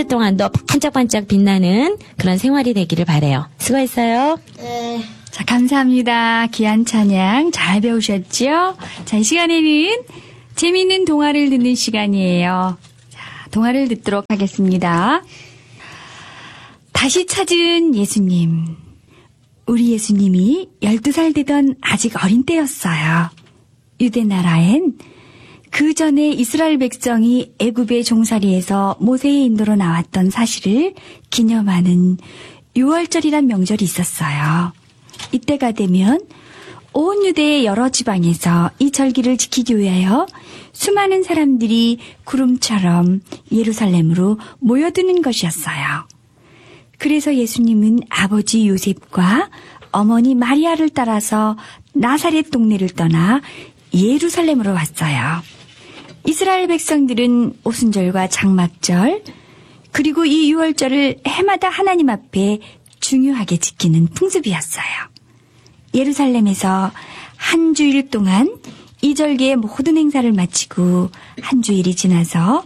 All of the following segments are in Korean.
주 동안도 반짝반짝 빛나는 그런 생활이 되기를 바라요. 수고했어요. 네. 자, 감사합니다. 귀한 찬양 잘 배우셨죠? 자, 이 시간에는 재미있는 동화를 듣는 시간이에요. 자, 동화를 듣도록 하겠습니다. 다시 찾은 예수님. 우리 예수님이 12살 되던 아직 어린 때였어요. 유대 나라엔 그 전에 이스라엘 백성이 애굽의 종살이에서 모세의 인도로 나왔던 사실을 기념하는 유월절이란 명절이 있었어요. 이때가 되면 온 유대의 여러 지방에서 이 절기를 지키기 위하여 수많은 사람들이 구름처럼 예루살렘으로 모여드는 것이었어요. 그래서 예수님은 아버지 요셉과 어머니 마리아를 따라서 나사렛 동네를 떠나 예루살렘으로 왔어요. 이스라엘 백성들은 오순절과 장막절 그리고 이 유월절을 해마다 하나님 앞에 중요하게 지키는 풍습이었어요. 예루살렘에서 한 주일 동안 이 절기의 모든 행사를 마치고 한 주일이 지나서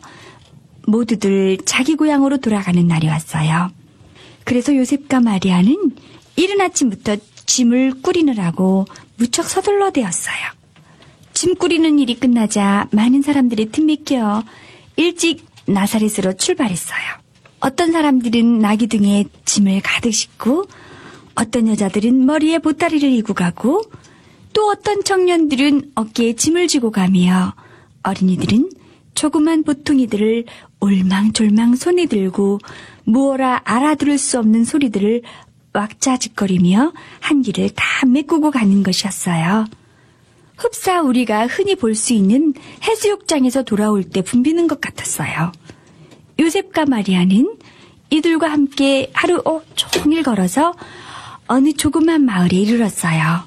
모두들 자기 고향으로 돌아가는 날이 왔어요. 그래서 요셉과 마리아는 이른 아침부터 짐을 꾸리느라고 무척 서둘러 대었어요. 짐 꾸리는 일이 끝나자 많은 사람들이 틈에 끼어 일찍 나사렛으로 출발했어요. 어떤 사람들은 나귀 등에 짐을 가득 싣고 어떤 여자들은 머리에 보따리를 이고 가고 또 어떤 청년들은 어깨에 짐을 지고 가며 어린이들은 조그만 보퉁이들을 올망졸망 손에 들고 무어라 알아들을 수 없는 소리들을 왁자지껄이며 한 길을 다 메꾸고 가는 것이었어요. 흡사 우리가 흔히 볼 수 있는 해수욕장에서 돌아올 때 붐비는 것 같았어요. 요셉과 마리아는 이들과 함께 하루 종일 걸어서 어느 조그만 마을에 이르렀어요.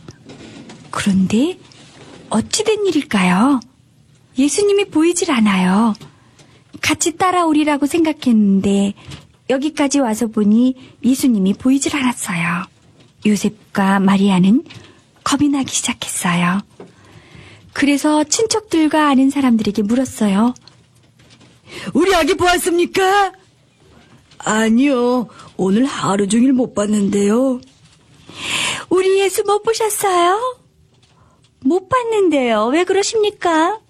그런데 어찌 된 일일까요? 예수님이 보이질 않아요. 같이 따라오리라고 생각했는데 여기까지 와서 보니 예수님이 보이질 않았어요. 요셉과 마리아는 겁이 나기 시작했어요. 그래서 친척들과 아는 사람들에게 물었어요. 우리 아기 보았습니까? 아니요, 오늘 하루 종일 못 봤는데요. 우리 예수 못 보셨어요? 못 봤는데요. 왜 그러십니까?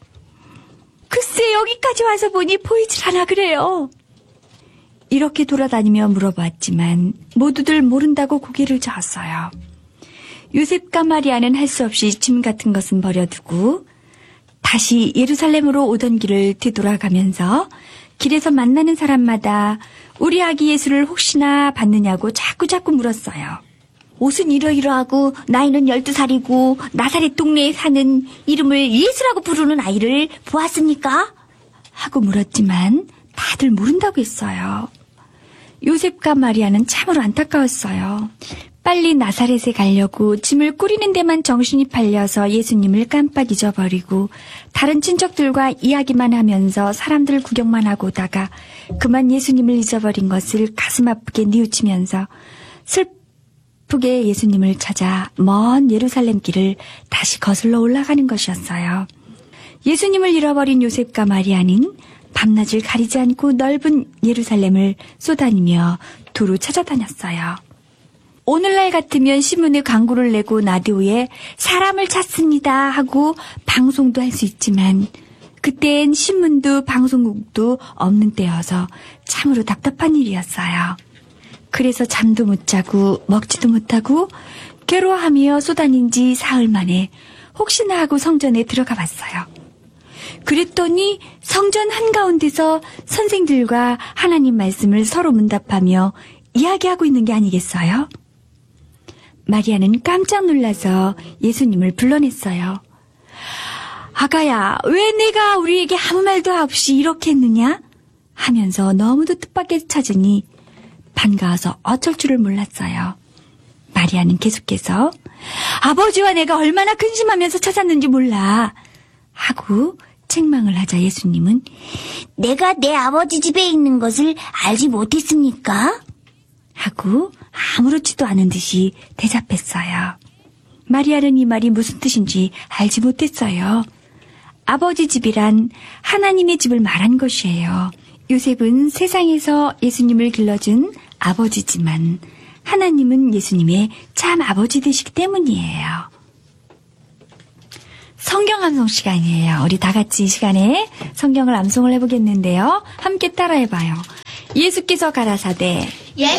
글쎄 여기까지 와서 보니 보이질 않아 그래요. 이렇게 돌아다니며 물어봤지만 모두들 모른다고 고개를 저었어요. 요셉과 마리아는 할 수 없이 짐 같은 것은 버려두고 다시 예루살렘으로 오던 길을 되돌아가면서 길에서 만나는 사람마다 우리 아기 예수를 혹시나 봤느냐고 자꾸자꾸 물었어요. 옷은 이러이러하고 나이는 12살이고 나사렛 동네에 사는 이름을 예수라고 부르는 아이를 보았습니까? 하고 물었지만 다들 모른다고 했어요. 요셉과 마리아는 참으로 안타까웠어요. 빨리 나사렛에 가려고 짐을 꾸리는 데만 정신이 팔려서 예수님을 깜빡 잊어버리고 다른 친척들과 이야기만 하면서 사람들 구경만 하고 오다가 그만 예수님을 잊어버린 것을 가슴 아프게 뉘우치면서 슬프게 예수님을 찾아 먼 예루살렘 길을 다시 거슬러 올라가는 것이었어요. 예수님을 잃어버린 요셉과 마리아는 밤낮을 가리지 않고 넓은 예루살렘을 쏘다니며 두루 찾아다녔어요. 오늘날 같으면 신문에 광고를 내고 라디오에 사람을 찾습니다 하고 방송도 할 수 있지만 그땐 신문도 방송국도 없는 때여서 참으로 답답한 일이었어요. 그래서 잠도 못 자고 먹지도 못하고 괴로워하며 쏘다닌 지 사흘 만에 혹시나 하고 성전에 들어가 봤어요. 그랬더니 성전 한가운데서 선생들과 하나님 말씀을 서로 문답하며 이야기하고 있는 게 아니겠어요? 마리아는 깜짝 놀라서 예수님을 불러냈어요. 아가야, 왜 내가 우리에게 아무 말도 없이 이렇게 했느냐? 하면서 너무도 뜻밖의 찾으니 반가워서 어쩔 줄을 몰랐어요. 마리아는 계속해서 아버지와 내가 얼마나 근심하면서 찾았는지 몰라 하고 책망을 하자 예수님은 내가 내 아버지 집에 있는 것을 알지 못했습니까? 하고 아무렇지도 않은 듯이 대답했어요. 마리아는 이 말이 무슨 뜻인지 알지 못했어요. 아버지 집이란 하나님의 집을 말한 것이에요. 요셉은 세상에서 예수님을 길러준 아버지지만 하나님은 예수님의 참 아버지 되시기 때문이에요. 성경 암송 시간이에요. 우리 다 같이 이 시간에 성경을 암송을 해보겠는데요. 함께 따라해봐요. 예수께서 가라사대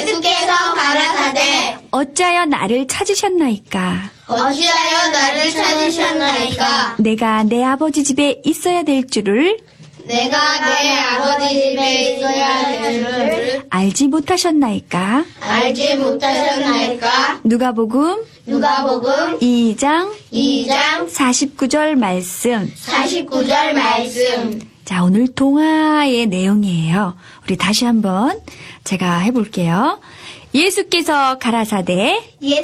어찌하여 나를 찾으셨나이까? 나를 찾으셨나이까? 내가 내 아버지 집에 있어야 될 줄을 내가 내 아버지 집에 있어야 될 줄을 알지 못하셨나이까? 알지 못하셨나이까? 누가복음 2장 49절 말씀. 49절 말씀. 자, 오늘 동화의 내용이에요. 우리 다시 한번 제가 해볼게요. 예수께서 가라사대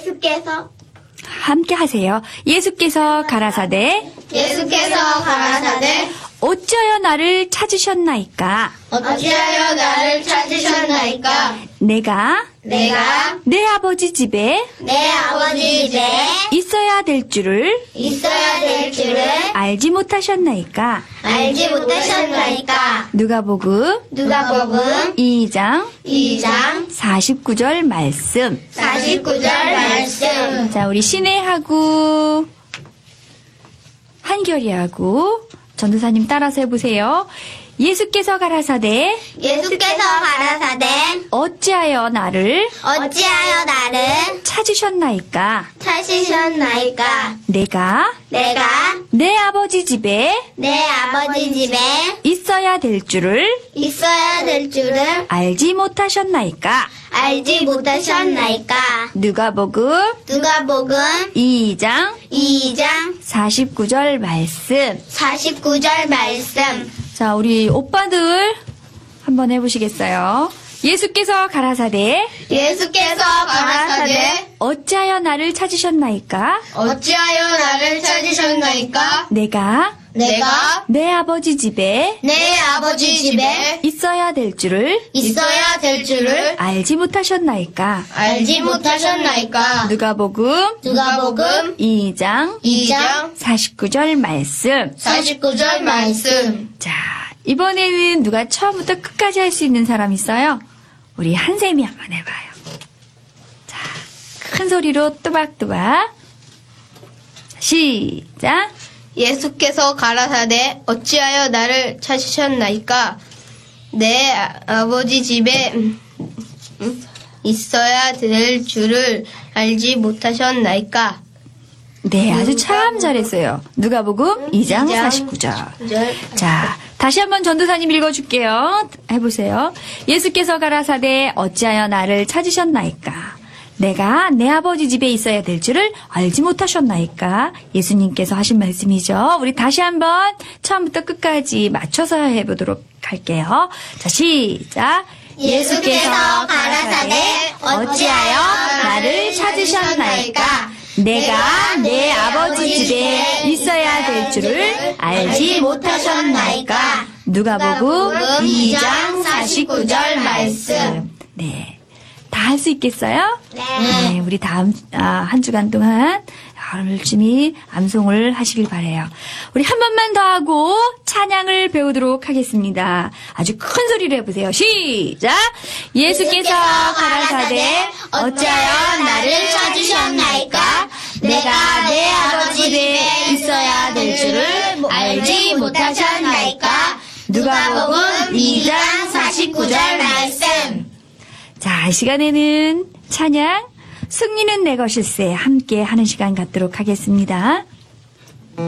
함께 하세요. 예수께서 가라사대 어찌하여 나를 찾으셨나이까? 내가 내 아버지 집에 있어야 될 줄을 알지 못하셨나이까? 누가복음 2장 49절 말씀. 자, 우리 신혜하고 한결이하고 전도사님 따라서 해보세요. 예수께서 가라사대 어찌하여 나를 찾으셨나이까? 내가 내 아버지 집에 있어야 될 줄을 알지 못하셨나이까? 누가복음 2장 49절 말씀. 자, 우리 오빠들 한번 해보시겠어요? 예수께서 가라사대 어찌하여 나를 찾으셨나이까? 내가 내 아버지 집에 있어야 될 줄을 알지 못하셨나이까? 누가복음 2장 49절 말씀. 자, 이번에는 누가 처음부터 끝까지 할 수 있는 사람 있어요? 우리 한샘이 한번 해봐요. 자, 큰 소리로 또박또박. 시작. 예수께서 가라사대 어찌하여 나를 찾으셨나이까? 내 아버지 집에 있어야 될 줄을 알지 못하셨나이까? 네, 아주 참 잘했어요. 누가복음 2장 49절. 자, 다시 한번 전도사님 읽어줄게요. 해보세요. 예수께서 가라사대 어찌하여 나를 찾으셨나이까? 내가 내 아버지 집에 있어야 될 줄을 알지 못하셨나이까? 예수님께서 하신 말씀이죠. 우리 다시 한번 처음부터 끝까지 맞춰서 해보도록 할게요. 자, 시작. 예수께서 가라사대 어찌하여 나를 찾으셨나이까? 내가 내 아버지 집에 있어야 될 줄을 알지 못하셨나이까? 누가복음 2장 49절 말씀. 네. 다 할 수 있겠어요? 네. 우리 다음 한 주간 동안 열심히 암송을 하시길 바라요. 우리 한 번만 더 하고 찬양을 배우도록 하겠습니다. 아주 큰 소리로 해보세요. 시작! 예수께서 가라사대 어찌하여 나를 찾으셨나이까? 내가 내 아버지 집에 있어야 될 줄을 알지 못하셨나이까? 누가복음 2장 49절 말씀. 자, 이 시간에는 찬양 승리는 내 것일세 함께 하는 시간 갖도록 하겠습니다.